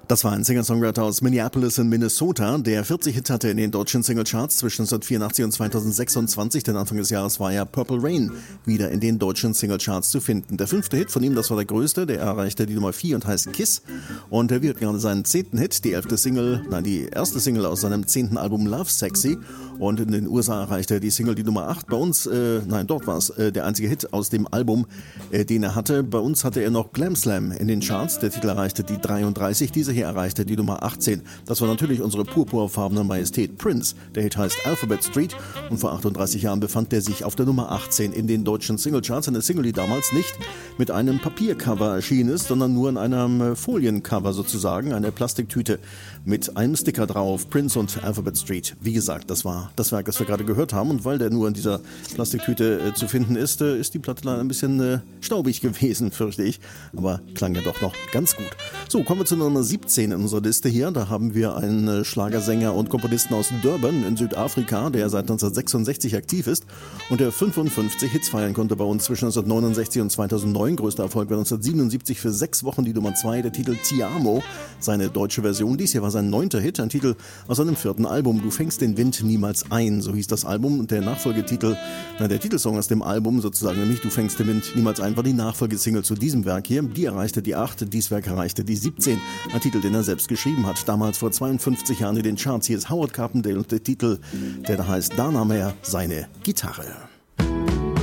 Das war ein Singer-Songwriter aus Minneapolis in Minnesota, der 40 Hits hatte in den deutschen Singlecharts zwischen 1984 und 2026, denn Anfang des Jahres war ja Purple Rain wieder in den deutschen Singlecharts zu finden. Der 5. Hit von ihm, das war der größte, der erreichte die Nummer 4 und heißt Kiss. Und er wird gerade seinen 10. Hit, die erste Single aus seinem 10. Album Love Sexy. Und in den USA erreichte er die Single die Nummer 8. Bei uns, dort war es der einzige Hit aus dem Album, den er hatte. Bei uns hatte er noch Glam Slam in den Charts. Der Titel erreichte die 33. Diese hier erreichte die Nummer 18. Das war natürlich unsere purpurfarbene Majestät Prince. Der Hit heißt Alphabet Street und vor 38 Jahren befand der sich auf der Nummer 18 in den deutschen Singlecharts. Eine Single, die damals nicht mit einem Papiercover erschienen ist, sondern nur in einem Foliencover sozusagen, eine Plastiktüte mit einem Sticker drauf, Prince und Alphabet Street. Wie gesagt, das war das Werk, das wir gerade gehört haben, und weil der nur in dieser Plastiktüte zu finden ist, ist die Platte leider ein bisschen staubig gewesen, fürchte ich, aber klang ja doch noch ganz gut. So, kommen wir zu Nummer 17 in unserer Liste hier. Da haben wir einen Schlagersänger und Komponisten aus Durban in Südafrika, der seit 1966 aktiv ist und der 55 Hits feiern konnte bei uns zwischen 1969 und 2009. Größter Erfolg war 1977 für 6 Wochen die Nummer 2, der Titel Ti Amo, seine deutsche Version. Dies hier war sein 9. Hit, ein Titel aus seinem 4. Album, Du fängst den Wind niemals ein, so hieß das Album. Und der Nachfolgetitel, der Titelsong aus dem Album sozusagen, nämlich Du fängst den Wind niemals ein, war die Nachfolgesingle zu diesem Werk hier. Die erreichte die 8, dies Werk erreichte die 17, ein Titel, den er selbst geschrieben hat, damals vor 52 Jahren in den Charts. Hier ist Howard Carpendale und der Titel, der da heißt Da nahm er seine Gitarre.